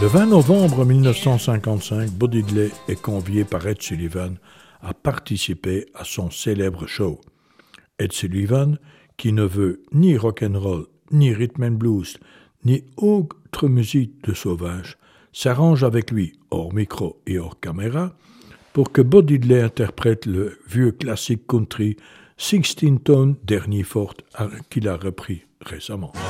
Le 20 novembre 1955, Bo Diddley est convié par Ed Sullivan à participer à son célèbre show. Ed Sullivan, qui ne veut ni rock'n'roll, ni rhythm and blues, ni autre musique de sauvage, s'arrange avec lui, hors micro et hors caméra, pour que Bo Diddley interprète le vieux classique country 16 Tone d'Ernie Ford qu'il a repris récemment.